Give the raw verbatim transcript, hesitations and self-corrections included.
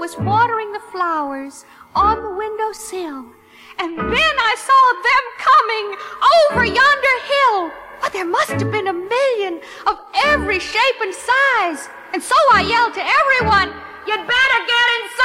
was watering the flowers on the windowsill. And then I saw them coming over yonder hill. But there must have been a million of every shape and size. And so I yelled to everyone, "You'd better get inside!"